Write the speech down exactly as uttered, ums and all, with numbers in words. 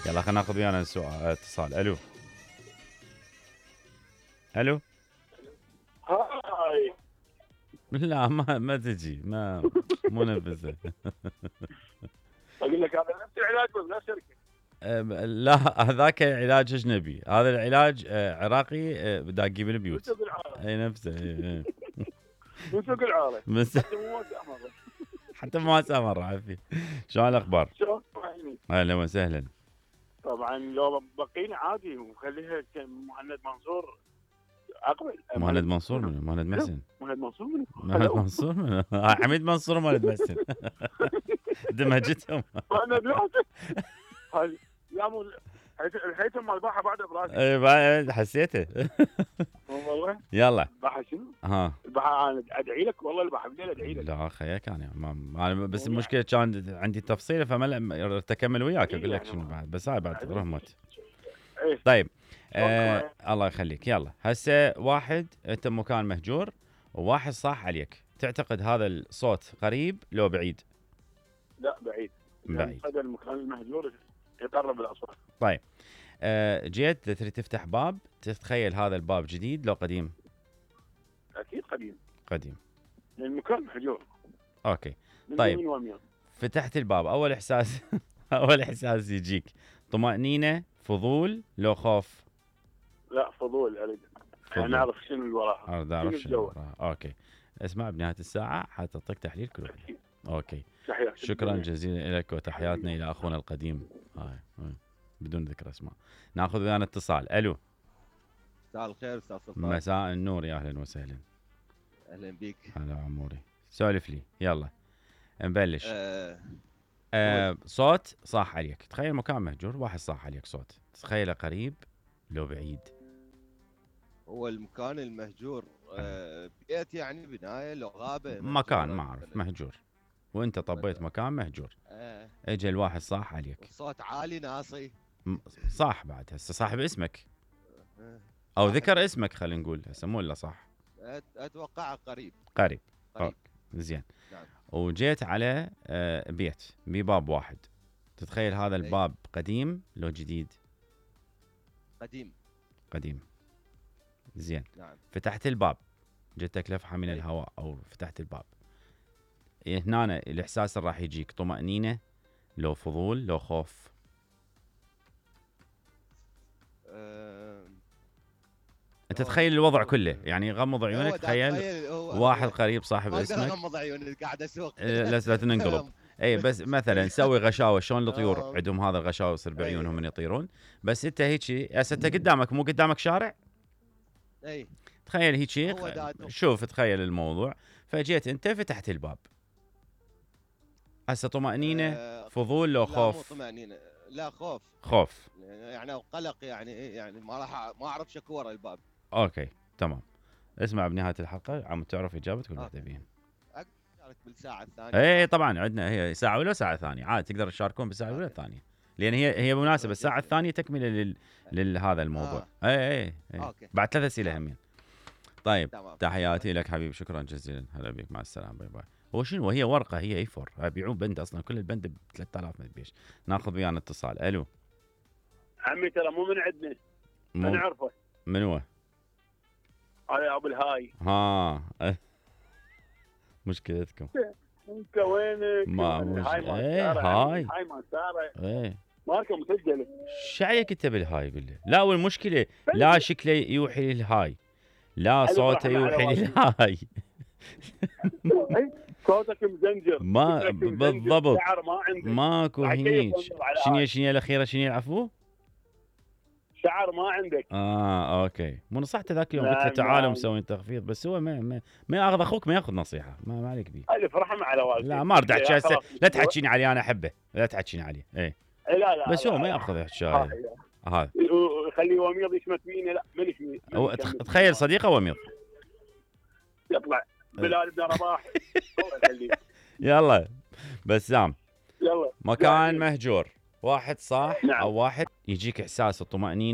يلا خلينا ناخذ ويانا سؤال اتصال. الو الو. هاي. لا ما ما تجي، ما مو نفسه. اقول لك هذا نفس العلاج ولا شركه؟ أم، لا هذاك علاج اجنبي، هذا العلاج آه، عراقي آه، داقي بالبيوت. من سوق العالم. اي نفسه. اي اي. من سوق العالم. بس حتى مو موسع مرة. حتى ما سامر عافية. شلون الاخبار؟ شلون فاهمني؟ اهلا وسهلا. طبعا لو بقينا عادي وخليها مهند منصور اقبل. مهند منصور منو؟ مهند محسن. مهند منصور منو؟ مهند منصور منو؟ آه، حميد منصور مهند محسن. دمجتهم. مهند لا. هاي لا مو الحيتم مال الباحه بعد براسي. اي بعد حسيته. والله يلا الباحه شنو؟ ها. الباحه انا ادعي لك والله الباحه بالليل ادعي لك. لا خيك انا ما ما- بس والله. المشكله كان عندي تفصيله فما تكمل وياك إيه اقول لك يعني شنو ما- بعد، بس هاي بعد رحمت. ايه طيب شلون آه معي؟ الله يخليك. يلا هسه واحد انت مكان مهجور وواحد صاح عليك، تعتقد هذا الصوت قريب لو بعيد؟ لا بعيد. بعيد. هذا المكان المهجور يقرب الاصوات. طيب آه جيت تريد تفتح باب، تتخيل هذا الباب جديد لو قديم؟ اكيد قديم قديم. لان المكان مهجور. اوكي من طيب. يمين ويمين. فتحت الباب، اول احساس اول احساس يجيك طمأنينة، فضول، لو خوف؟ لا فضول اريد. فضول. انا اعرف شنو اللي وراها. اريد اعرف شنو شنو الجو؟ وراها. اوكي اسمع بنهاية الساعة حتعطيك تحليل كل واحدة. أكيد. اوكي تحياتي. شكرا جزيلا لك وتحياتنا الى اخونا القديم. هاي هاي. بدون ذكر اسماء. ناخذ ويانا اتصال. الو. مساء الخير استاذ سلطان. مساء النور، يا اهلا وسهلا. اهلا بك. هلا عموري، سولف لي يلا نبلش. آه آه صوت صاح عليك، تخيل مكان مهجور واحد صاح عليك صوت، تخيله قريب لو بعيد؟ هو المكان المهجور آه بيت يعني بنايه لو غابه مكان مهجورة ما اعرف مثلاً. مهجور، وانت طبيت مكان مهجور، آه اجى الواحد صاح عليك. الصوت عالي ناصي. م- صاح بعد هسه صاحب اسمك آه او صاحب. ذكر اسمك، خلينا نقول هسه مو الا صح. أت- اتوقع قريب. قريب. قريب. أوكي. زين. نعم. وجيت على آه، بيت بباب واحد، تتخيل هذا أي. الباب قديم لو جديد؟ قديم. قديم. زين. نعم. فتحت الباب، جتك لفحه من أي. الهواء او فتحت الباب، هنا الاحساس اللي راح يجيك طمأنينة، لو فضول، لو خوف؟ آه انت هو- تخيل الوضع هو- كله، يعني غمض هو عيونك، دا تخيل تخيل هو واحد هو قريب صاحب ما اقدر اسمك. اغمض عيوني قاعد اسوق. إيه، لا لا تنقلب. اي بس مثلا سوي غشاوه، شلون الطيور آه. عندهم هذا الغشاوه يصير بعيونهم أي. من يطيرون، بس انت هيجي هسه انت قدامك، مو قدامك شارع، اي تخيل هيجي هو داتو. شوف تخيل الموضوع، فجيت انت فتحت الباب، هسه طمأنينة، آه فضول، لو لا مو خوف؟ طمأنينة. لا خوف خوف. يعني او قلق يعني إيه يعني ما راح أ- ما اعرف شكو ورا الباب. اوكي تمام. اسمع بنهايه الحلقه عم تعرف اجابه كل واحده أوكي. فيهم. شارك بالساعه الثانيه. اي طبعا عندنا هي ساعه اولى وساعه ثانيه، عادي تقدر تشاركون بالساعه الاولى أوكي. الثانيه، لان هي هي مناسبه أوكي. الساعه الثانيه تكمله لل لهذا الموضوع. آه. اي اي, أي. أوكي. بعد ثلاث اسئله تمام. همين. طيب تمام. تحياتي لك حبيبي، شكرا جزيلا، هلا بك، مع السلامه، باي باي. هو شنو هي ورقه، هي اي فور يبيعون بند اصلا، كل البند ب ثلاثة آلاف ما بيش. ناخذ ويانا اتصال. الو. عمي ترى مو من عندنا. مو انا اعرفه. من هو؟ هذا ابو الهاي. ها مشكلتكم. انت وينك؟ ما مش هاي ما ايه سارة. هاي هاي ما سارة. ايه. ماركه مسجله. شو عليك انت بالهاي؟ قول له لا، والمشكله لا شكله يوحي للهاي، لا ألف صوته رحمة على يوحي والديك. للهاي. إيه، صوتك مزنجر. ما فكرك مزنجر، بالضبط. شعر ما عندك. ماكو بعد كيف هنيك. انظر على شنو هاي. شنو الاخيره شنو العفو؟ شعر ما عندك. اه اوكي، مو نصحته ذاك اليوم، قلت له نعم، تعال نعم. مسوي تخفيض، بس هو ما ما, ما ياخذ اخوك، ما ياخذ نصيحه، ما, ما عليك بيه. الف رحمه على والديك. لا ما ارد احكي يا هسه، خلاص. لا تحكيني عليه، انا احبه، لا تحكيني عليه. ايه لا لا بس لا هو ما لا. ياخذ حكايه هاي. هذا. يخليه وميض يشمت فيني. لا مانيش مي- هو مانيش تخ- مي- تخيل صديقه وميض. يطلع بلال بن رباح. الله يخليه. يلا بسام، يلا مكان مهجور، واحد صاح نعم. او واحد يجيك احساس الطمأنينة